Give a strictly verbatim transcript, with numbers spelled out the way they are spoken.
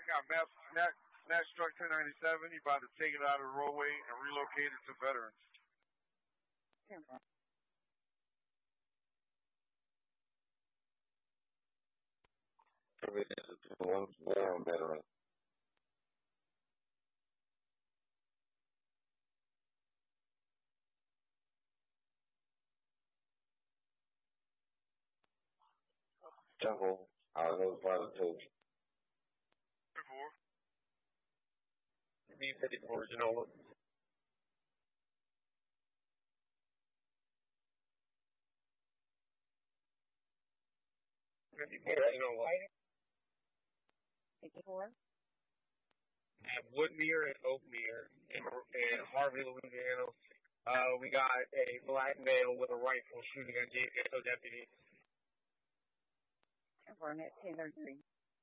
got Matt, Matt, Matt Struck ten ninety-seven. He about to take it out of the roadway and relocate it to veterans. One veteran. Jungle, I was by the two. Before. B fifty-four, Genola. fifty-four, Genola. fifty-four. At Woodmere and Oakmere in, in Harvey, Louisiana. Uh, we got a black male with a rifle shooting at a deputy. We're at ten thirty-three.